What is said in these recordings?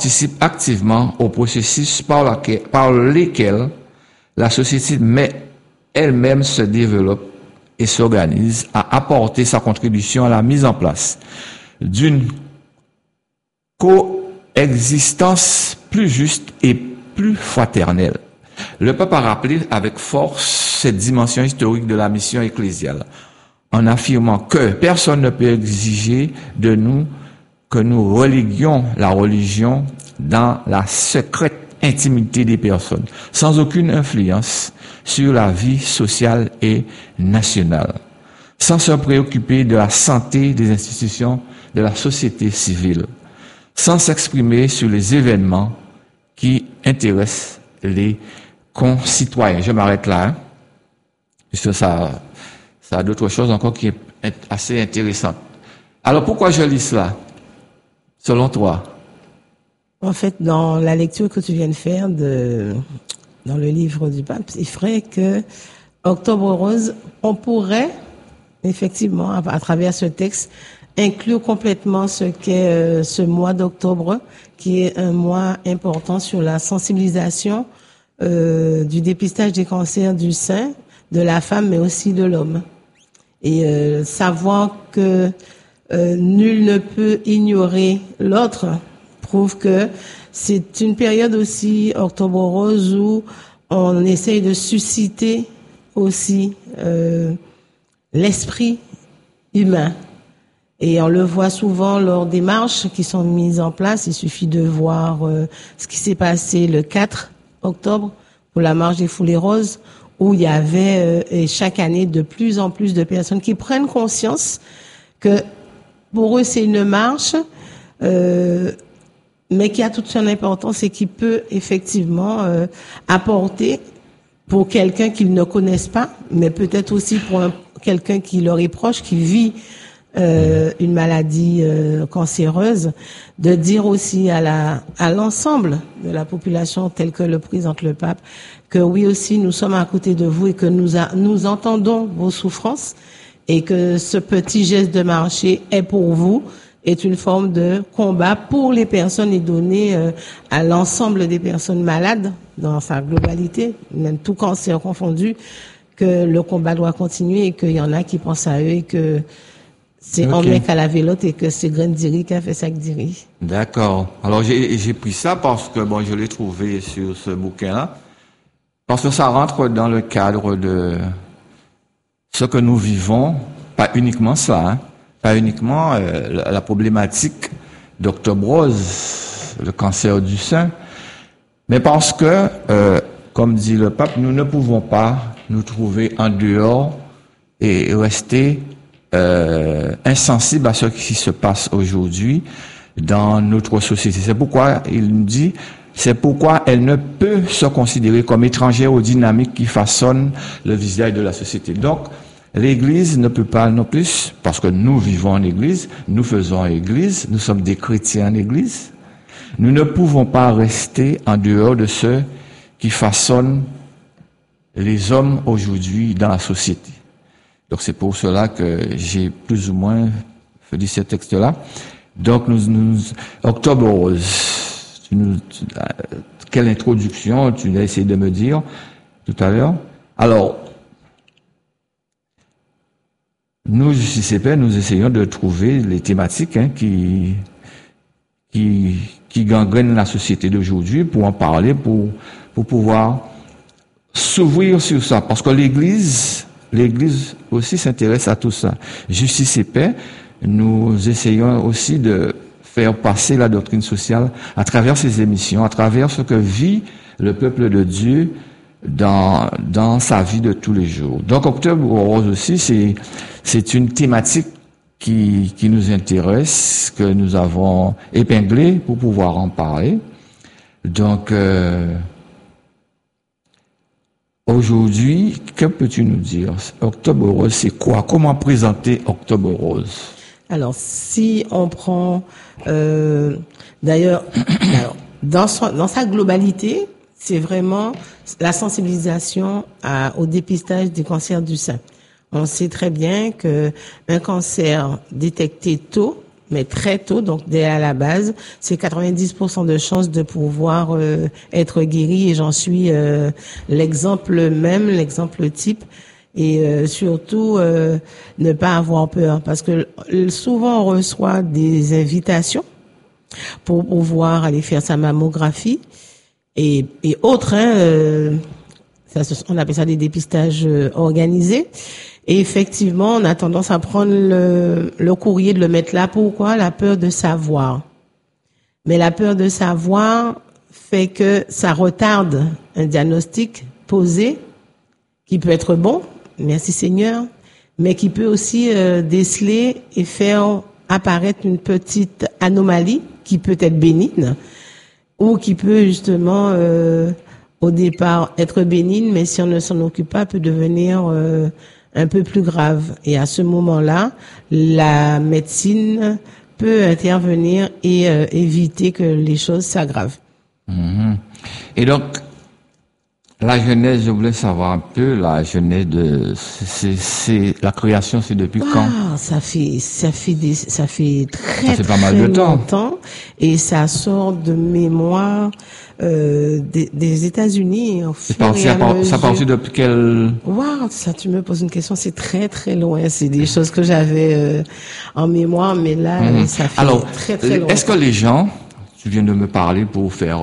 participe activement au processus par lesquels la société elle-même se développe et s'organise, à apporter sa contribution à la mise en place d'une coexistence plus juste et plus fraternelle. Le pape a rappelé avec force cette dimension historique de la mission ecclésiale, en affirmant que personne ne peut exiger de nous que nous reléguions la religion dans la secrète intimité des personnes, sans aucune influence sur la vie sociale et nationale, sans se préoccuper de la santé des institutions de la société civile, sans s'exprimer sur les événements qui intéressent les concitoyens. Je m'arrête là, hein, puisque ça a d'autres choses encore qui est assez intéressantes. Alors pourquoi je lis cela, selon toi? En fait, dans la lecture que tu viens de faire dans le livre du pape, c'est vrai que Octobre Rose, on pourrait effectivement, à travers ce texte, inclure complètement ce qu'est ce mois d'octobre, qui est un mois important sur la sensibilisation du dépistage des cancers du sein, de la femme, mais aussi de l'homme. Et savoir que nul ne peut ignorer l'autre prouve que c'est une période aussi, Octobre Rose, où on essaye de susciter aussi l'esprit humain. Et on le voit souvent lors des marches qui sont mises en place. Il suffit de voir ce qui s'est passé le 4 octobre pour la marche des foulées roses, où il y avait et chaque année de plus en plus de personnes qui prennent conscience que pour eux c'est une marche, mais qui a toute son importance et qui peut effectivement apporter pour quelqu'un qu'ils ne connaissent pas, mais peut-être aussi pour quelqu'un qui leur est proche, qui vit une maladie cancéreuse, de dire aussi à l'ensemble de la population, telle que le présente le pape, que oui aussi nous sommes à côté de vous et que nous entendons vos souffrances et que ce petit geste de marcher est pour vous, est une forme de combat pour les personnes et donné à l'ensemble des personnes malades dans sa globalité, même tout cancer confondu, que le combat doit continuer et qu'il y en a qui pensent à eux et que c'est un mec à la vélote et que c'est Grandiri qui a fait ça que Diri. D'accord. Alors j'ai pris ça parce que bon, je l'ai trouvé sur ce bouquin-là, parce que ça rentre dans le cadre de ce que nous vivons, pas uniquement ça, hein, pas uniquement la problématique d'Octobre Rose, le cancer du sein, mais parce que, comme dit le pape, nous ne pouvons pas nous trouver en dehors et rester insensibles à ce qui se passe aujourd'hui dans notre société. C'est pourquoi il nous dit, c'est pourquoi elle ne peut se considérer comme étrangère aux dynamiques qui façonnent le visage de la société. Donc, l'Église ne peut pas non plus, parce que nous vivons en Église, nous faisons Église, nous sommes des chrétiens en Église, nous ne pouvons pas rester en dehors de ceux qui façonnent les hommes aujourd'hui dans la société. Donc c'est pour cela que j'ai plus ou moins fait ce texte-là. Donc Octobre Rose, quelle introduction tu as essayé de me dire tout à l'heure. Alors, nous, JCP, nous essayons de trouver les thématiques qui gangrènent la société d'aujourd'hui pour en parler, pour pouvoir s'ouvrir sur ça. Parce que l'Église aussi s'intéresse à tout ça. Justice et paix, nous essayons aussi de faire passer la doctrine sociale à travers ces émissions, à travers ce que vit le peuple de Dieu dans sa vie de tous les jours. Donc Octobre Rose aussi, c'est une thématique qui nous intéresse, que nous avons épinglée pour pouvoir en parler. Donc aujourd'hui, que peux-tu nous dire? Octobre Rose, c'est quoi? Comment présenter Octobre Rose? Alors, si on prend, d'ailleurs, dans sa globalité, c'est vraiment la sensibilisation au dépistage du cancer du sein. On sait très bien que un cancer détecté tôt mais très tôt, donc dès à la base, c'est 90% de chances de pouvoir être guéri, et j'en suis l'exemple même, l'exemple type. Et surtout ne pas avoir peur, parce que souvent on reçoit des invitations pour pouvoir aller faire sa mammographie et autres, on appelle ça des dépistages organisés. Et effectivement, on a tendance à prendre le courrier, de le mettre là. Pourquoi? La peur de savoir. Mais la peur de savoir fait que ça retarde un diagnostic posé, qui peut être bon, merci Seigneur, mais qui peut aussi déceler et faire apparaître une petite anomalie qui peut être bénigne, ou qui peut justement au départ être bénigne, mais si on ne s'en occupe pas, peut devenir un peu plus grave. Et à ce moment-là, la médecine peut intervenir et éviter que les choses s'aggravent. Mhm. Et donc, la genèse, je voulais savoir un peu la genèse de la création, c'est depuis quand? Ça fait très pas mal de longtemps, et ça sort de mémoire des États-Unis. Ça partit depuis quel? Wow, ça, tu me poses une question, c'est très très loin. C'est des choses que j'avais en mémoire, mais là, ça fait très très longtemps. Est-ce que les gens, tu viens de me parler pour faire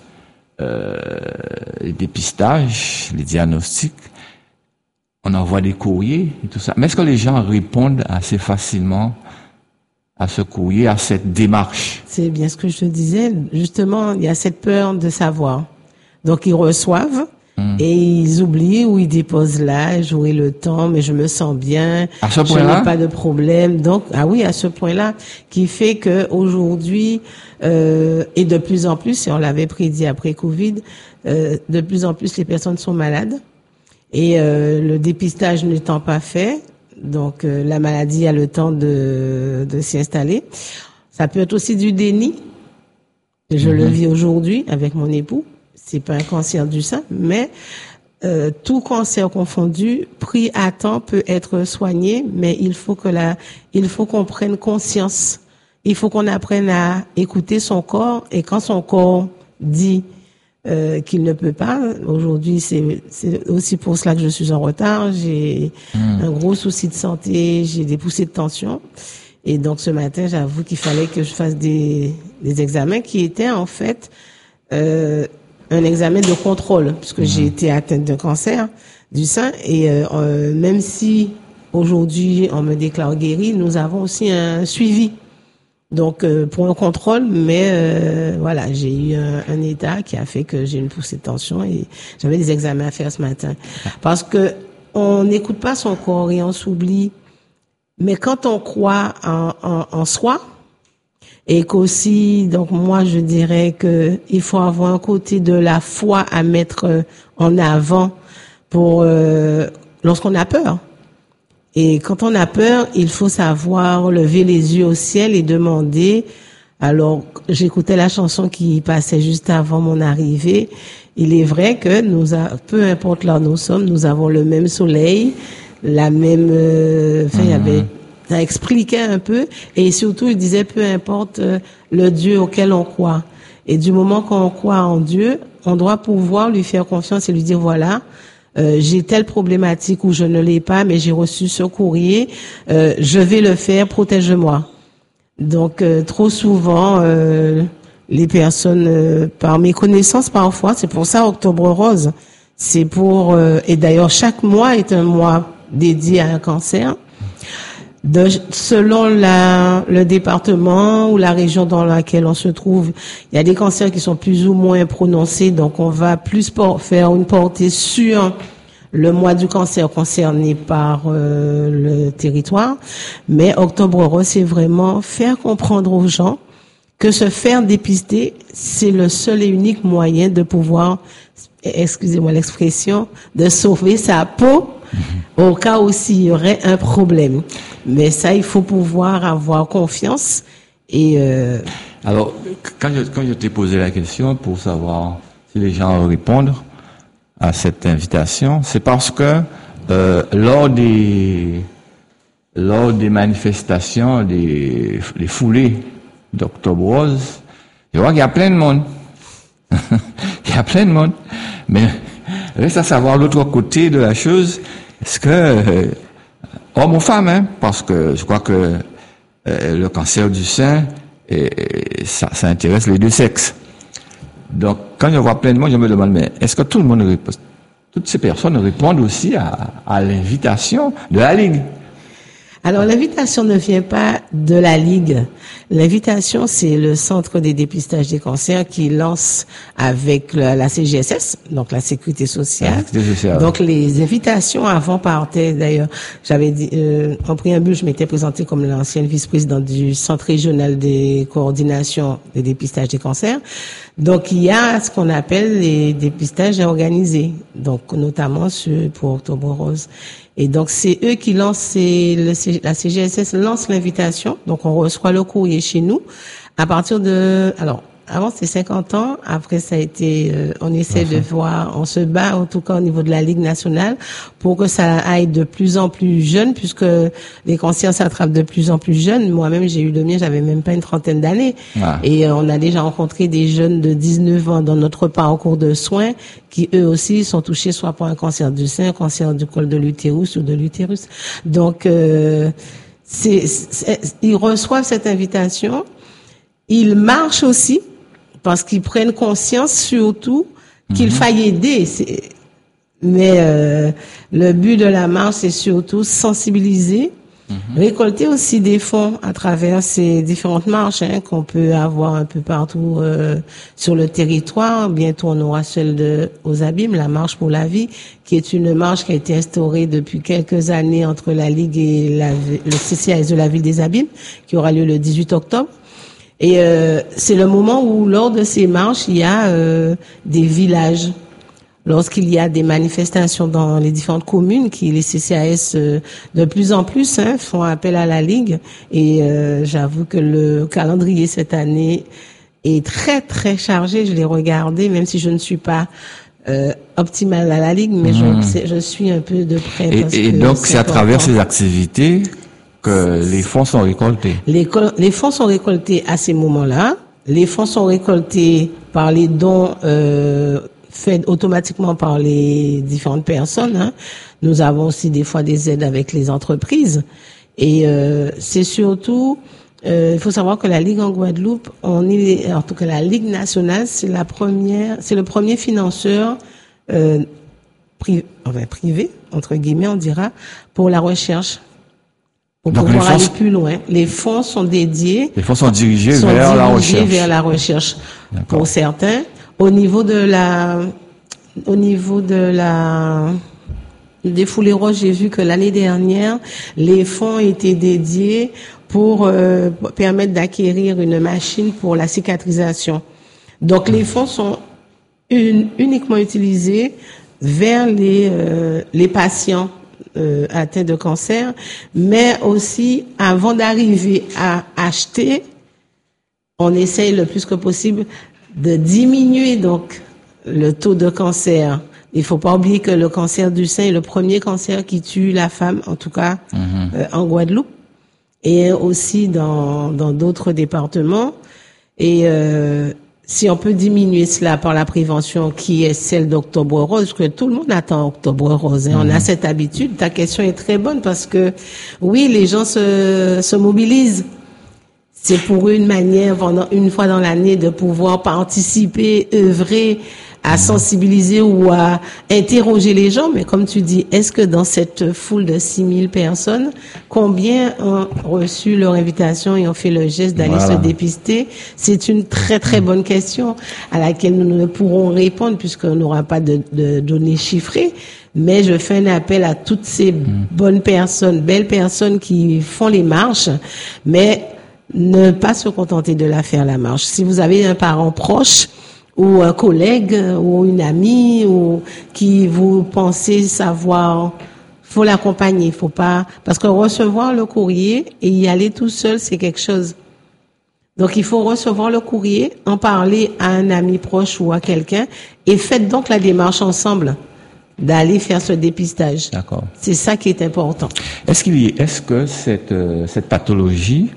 les dépistages, les diagnostics, on envoie des courriers et tout ça. Mais est-ce que les gens répondent assez facilement à ce courrier, à cette démarche? C'est bien ce que je te disais. Justement, il y a cette peur de savoir. Donc, ils reçoivent et ils oublient, ou ils déposent là, j'aurai le temps, mais je me sens bien. À ce point-là? Je n'ai pas de problème. Donc, à ce point-là, qui fait que aujourd'hui, et de plus en plus, et on l'avait prédit après Covid, de plus en plus les personnes sont malades, et le dépistage n'étant pas fait, donc la maladie a le temps de s'y installer. Ça peut être aussi du déni. Je le vis aujourd'hui avec mon époux. C'est pas un cancer du sein, mais tout cancer confondu, pris à temps, peut être soigné, mais il faut qu'on prenne conscience. Il faut qu'on apprenne à écouter son corps, et quand son corps dit qu'il ne peut pas, aujourd'hui c'est aussi pour cela que je suis en retard, j'ai un gros souci de santé, j'ai des poussées de tension, et donc ce matin j'avoue qu'il fallait que je fasse des examens qui étaient en fait un examen de contrôle, puisque j'ai été atteinte d'un cancer du sein, et même si aujourd'hui on me déclare guérie, nous avons aussi un suivi. Donc pour un contrôle, mais voilà, j'ai eu un état qui a fait que j'ai une poussée de tension, et j'avais des examens à faire ce matin. Parce que on n'écoute pas son corps et on s'oublie. Mais quand on croit en soi, et qu'aussi, donc moi je dirais que il faut avoir un côté de la foi à mettre en avant pour lorsqu'on a peur. Et quand on a peur, il faut savoir lever les yeux au ciel et demander. Alors, j'écoutais la chanson qui passait juste avant mon arrivée. Il est vrai que peu importe là où nous sommes, nous avons le même soleil, la même, il y avait, ça expliquait un peu, et surtout il disait peu importe le Dieu auquel on croit. Et du moment qu'on croit en Dieu, on doit pouvoir lui faire confiance et lui dire voilà, j'ai telle problématique ou je ne l'ai pas, mais j'ai reçu ce courrier, je vais le faire, protège-moi. Donc trop souvent, les personnes, par mes connaissances parfois, c'est pour ça Octobre Rose, c'est pour, et d'ailleurs chaque mois est un mois dédié à un cancer. Selon le département ou la région dans laquelle on se trouve, il y a des cancers qui sont plus ou moins prononcés, donc on va plus faire une portée sur le mois du cancer concerné par le territoire. Mais Octobre Rose, c'est vraiment faire comprendre aux gens que se faire dépister, c'est le seul et unique moyen de pouvoir, excusez-moi l'expression, de sauver sa peau au cas où s'il y aurait un problème. Mais ça, il faut pouvoir avoir confiance. Et alors, quand je t'ai posé la question pour savoir si les gens répondent à cette invitation, c'est parce que lors des lors des manifestations, des foulées d'Octobre Rose, je vois qu'il y a plein de monde. Il y a plein de monde. Mais reste à savoir l'autre côté de la chose, est-ce que homme ou femme, hein, parce que je crois que le cancer du sein, ça intéresse les deux sexes. Donc, quand je vois plein de monde, je me demande, mais est-ce que tout le monde répond, toutes ces personnes répondent aussi à l'invitation de la Ligue? Alors, l'invitation ne vient pas de la Ligue. L'invitation, c'est le Centre des dépistages des cancers qui lance avec la CGSS, donc la Sécurité sociale. Donc, les invitations avant partaient, d'ailleurs, j'avais dit, en préambule, je m'étais présentée comme l'ancienne vice-présidente du Centre régional des coordinations des dépistages des cancers. Donc, il y a ce qu'on appelle les dépistages organisés, donc notamment pour Octobre Rose. Et donc, c'est eux qui lancent, la CGSS lance l'invitation. Donc, on reçoit le courrier chez nous. À partir de, alors, avant c'était 50 ans. Après, ça a été, on essaie de voir, on se bat, en tout cas, au niveau de la Ligue nationale, pour que ça aille de plus en plus jeune, puisque les cancers s'attrapent de plus en plus jeunes. Moi-même, j'ai eu le mien, j'avais même pas une trentaine d'années. Ah. Et on a déjà rencontré des jeunes de 19 ans dans notre parcours de soins, qui eux aussi sont touchés soit par un cancer du sein, un cancer du col de l'utérus ou de l'utérus. Donc, ils reçoivent cette invitation. Ils marchent aussi, parce qu'ils prennent conscience surtout qu'il faille aider. Mais le but de la marche, c'est surtout sensibiliser, récolter aussi des fonds à travers ces différentes marches qu'on peut avoir un peu partout sur le territoire. Bientôt, on aura celle aux Abîmes, la marche pour la vie, qui est une marche qui a été instaurée depuis quelques années entre la Ligue et le CCAS de la ville des Abîmes, qui aura lieu le 18 octobre. Et c'est le moment où, lors de ces marches, il y a des villages. Lorsqu'il y a des manifestations dans les différentes communes, les CCAS de plus en plus font appel à la Ligue. Et j'avoue que le calendrier cette année est très très chargé. Je l'ai regardé, même si je ne suis pas optimale à la Ligue, mais je suis un peu de près. Et donc c'est à travers ces activités que les fonds sont récoltés. Les fonds sont récoltés à ces moments-là. Les fonds sont récoltés par les dons faits automatiquement par les différentes personnes. Nous avons aussi des fois des aides avec les entreprises. Et c'est surtout, il faut savoir que la Ligue en Guadeloupe, en tout cas la Ligue nationale, c'est le premier financeur privé, entre guillemets, on dira, pour la recherche. Pour donc pouvoir aller plus loin. Les fonds sont dédiés. Les fonds sont dirigés vers la recherche. Pour certains. Au niveau des foulées roses, j'ai vu que l'année dernière, les fonds étaient dédiés pour permettre d'acquérir une machine pour la cicatrisation. Donc les fonds sont uniquement utilisés vers les patients atteints de cancer, mais aussi avant d'arriver à acheter, on essaye le plus que possible de diminuer donc le taux de cancer. Il faut pas oublier que le cancer du sein est le premier cancer qui tue la femme, en tout cas en Guadeloupe, et aussi dans d'autres départements. Et si on peut diminuer cela par la prévention qui est celle d'Octobre Rose, parce que tout le monde attend Octobre Rose. On a cette habitude. Ta question est très bonne parce que oui, les gens se mobilisent. C'est pour une manière, une fois dans l'année, de pouvoir participer, œuvrer, à sensibiliser ou à interroger les gens. Mais comme tu dis, est-ce que dans cette foule de 6000 personnes, combien ont reçu leur invitation et ont fait le geste d'aller se dépister? C'est une très très bonne question à laquelle nous ne pourrons répondre puisqu'on n'aura pas de données chiffrées. Mais je fais un appel à toutes ces bonnes personnes, belles personnes qui font les marches, mais ne pas se contenter de la faire la marche. Si vous avez un parent proche ou un collègue ou une amie ou qui vous pensez savoir, faut l'accompagner, faut pas, parce que recevoir le courrier et y aller tout seul, c'est quelque chose. Donc il faut recevoir le courrier, en parler à un ami proche ou à quelqu'un et faites donc la démarche ensemble. d'aller faire ce dépistage. D'accord. C'est ça qui est important. Est-ce que cette pathologie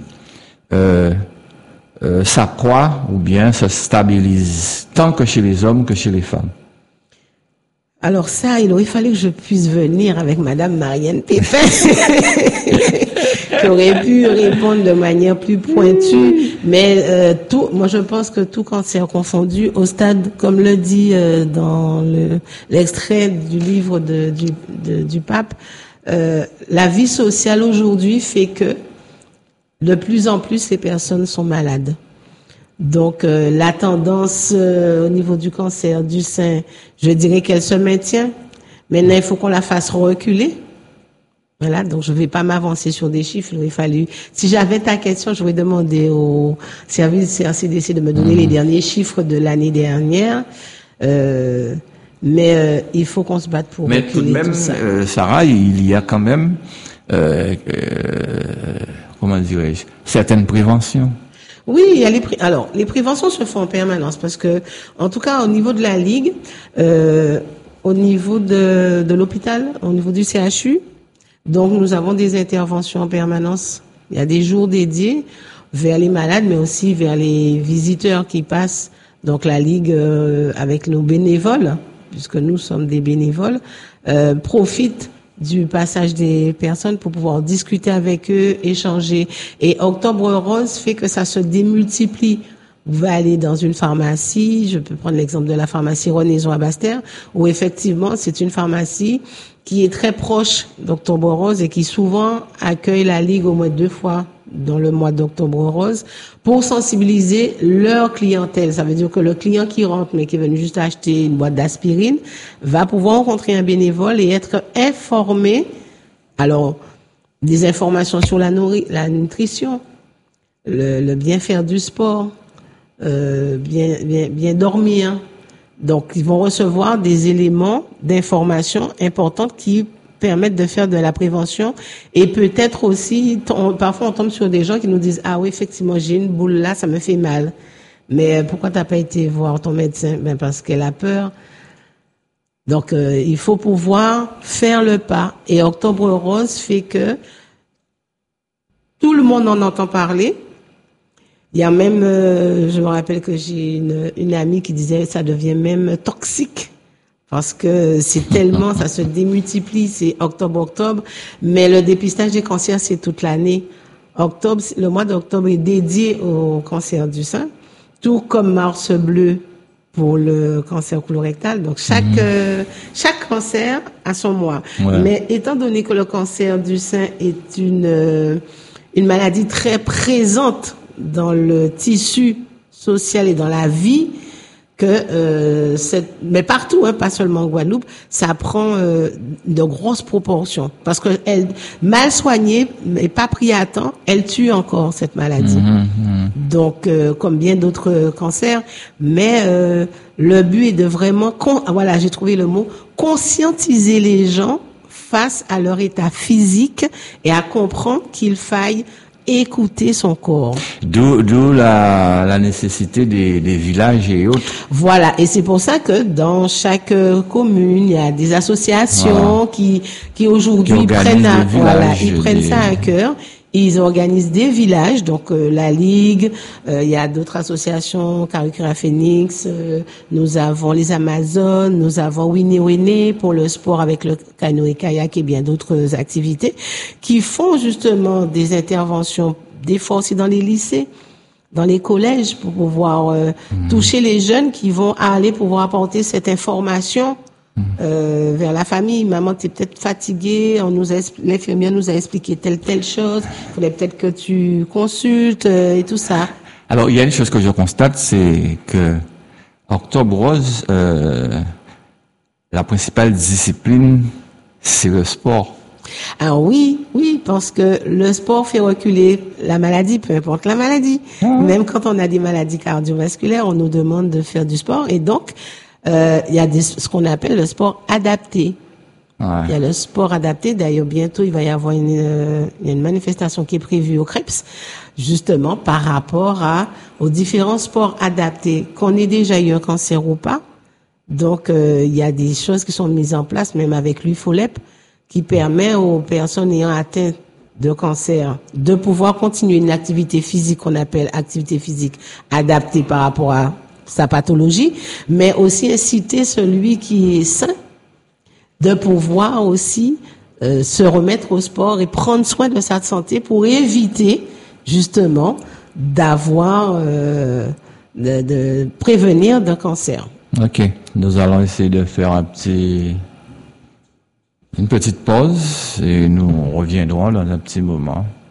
s'accroît ou bien se stabilise tant que chez les hommes que chez les femmes? Alors ça, il aurait fallu que je puisse venir avec Madame Marianne Pépin, qui aurait pu répondre de manière plus pointue. Mais moi, je pense que tout cancer confondu, au stade, comme le dit dans l'extrait du livre du pape, la vie sociale aujourd'hui fait que de plus en plus les personnes sont malades. Donc la tendance au niveau du cancer du sein, je dirais qu'elle se maintient. Maintenant, il faut qu'on la fasse reculer. Voilà, donc je vais pas m'avancer sur des chiffres. Il aurait fallu. Si j'avais ta question, j'aurais demandé au service CRCDC de me donner les derniers chiffres de l'année dernière. Mais il faut qu'on se batte pour reculer tout de même, tout ça. Sarah, il y a quand même, comment dirais-je, certaines préventions. Oui, il y a les préventions se font en permanence parce que, en tout cas, au niveau de la Ligue, au niveau de l'hôpital, au niveau du CHU, donc nous avons des interventions en permanence. Il y a des jours dédiés vers les malades, mais aussi vers les visiteurs qui passent. Donc la Ligue, avec nos bénévoles, puisque nous sommes des bénévoles, profite du passage des personnes pour pouvoir discuter avec eux, échanger. Et Octobre Rose fait que ça se démultiplie. Vous pouvez aller dans une pharmacie, je peux prendre l'exemple de la pharmacie Renaison à Basse-Terre, où effectivement c'est une pharmacie qui est très proche d'Octobre Rose et qui souvent accueille la Ligue au moins 2 fois dans le mois d'Octobre Rose pour sensibiliser leur clientèle. Ça veut dire que le client qui rentre mais qui est venu juste acheter une boîte d'aspirine va pouvoir rencontrer un bénévole et être informé. Alors, des informations sur la nutrition, le bien faire du sport, bien dormir. Donc, ils vont recevoir des éléments d'information importantes qui permettent de faire de la prévention et peut-être aussi, parfois on tombe sur des gens qui nous disent « Ah oui, effectivement, j'ai une boule là, ça me fait mal. Mais pourquoi t'as pas été voir ton médecin? » Ben parce qu'elle a peur. Donc, il faut pouvoir faire le pas. Et Octobre Rose fait que tout le monde en entend parler. Il y a même, je me rappelle que j'ai une amie qui disait ça devient même toxique parce que c'est tellement, ça se démultiplie, c'est octobre, mais le dépistage des cancers c'est toute l'année. Le mois d'octobre est dédié au cancer du sein, tout comme Mars bleu pour le cancer colorectal. Donc chaque cancer a son mois. Ouais. Mais étant donné que le cancer du sein est une maladie très présente dans le tissu social et dans la vie, mais partout, hein, pas seulement en Guadeloupe, ça prend de grosses proportions parce que mal soignée mais pas prise à temps, elle tue encore cette maladie. Donc comme bien d'autres cancers, mais le but est de vraiment voilà, j'ai trouvé le mot, conscientiser les gens face à leur état physique et à comprendre qu'il faille écouter son corps. D'où la nécessité des villages et autres. Voilà, et c'est pour ça que dans chaque commune, il y a des associations qui aujourd'hui prennent ça à cœur. Ils organisent des villages, donc la Ligue, il y a d'autres associations, Caricura Phoenix, nous avons les Amazones, nous avons Winnie pour le sport avec le canoë-kayak et bien d'autres activités, qui font justement des interventions, des fois aussi dans les lycées, dans les collèges, pour pouvoir toucher les jeunes qui vont aller pouvoir apporter cette information vers la famille. Maman, t'es peut-être fatiguée, l'infirmière nous a expliqué telle chose, il faudrait peut-être que tu consultes et tout ça. Alors, il y a une chose que je constate, c'est que Octobre Rose, la principale discipline, c'est le sport. Alors oui, parce que le sport fait reculer la maladie, peu importe la maladie. Même quand on a des maladies cardiovasculaires, on nous demande de faire du sport et donc il y a ce qu'on appelle le sport adapté. Ouais. Il y a le sport adapté. D'ailleurs, bientôt, il va y avoir une manifestation qui est prévue au CREPS, justement par rapport aux différents sports adaptés. Qu'on ait déjà eu un cancer ou pas, Donc, il y a des choses qui sont mises en place, même avec l'UFOLEP, qui permet aux personnes ayant atteint de cancer de pouvoir continuer une activité physique qu'on appelle activité physique adaptée par rapport à sa pathologie, mais aussi inciter celui qui est sain de pouvoir aussi se remettre au sport et prendre soin de sa santé pour éviter justement d'avoir de prévenir d'un cancer. Ok, nous allons essayer de faire une petite pause et nous reviendrons dans un petit moment.